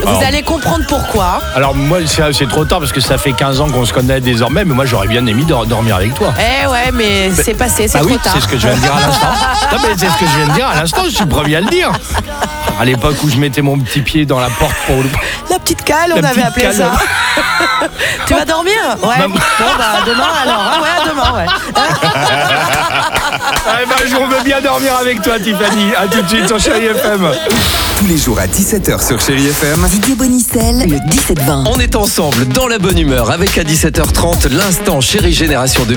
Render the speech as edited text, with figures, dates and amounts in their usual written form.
Vous allez comprendre pourquoi. Alors moi, c'est trop tard parce que ça fait 15 ans qu'on se connaît désormais, mais moi j'aurais bien aimé dormir avec toi. Eh ouais, mais c'est passé, c'est Ah trop oui, tard. c'est ce que je viens de dire à l'instant. Non mais c'est ce que je viens de dire à l'instant, je suis le premier à le dire. À l'époque où je mettais mon petit pied dans la porte pour... La petite cale, on La avait petite appelé cale. ça. Tu vas dormir? Ouais. Bah, Bon, bah demain alors. Ah ouais, demain, ouais. Eh ben, on veut bien dormir avec toi, Tiffany. À tout de suite sur Chérie FM. Tous les jours à 17h sur Chérie FM. Didier Bonicel, le 17-20. On est ensemble dans la bonne humeur avec à 17h30 l'instant Chérie Génération 2000.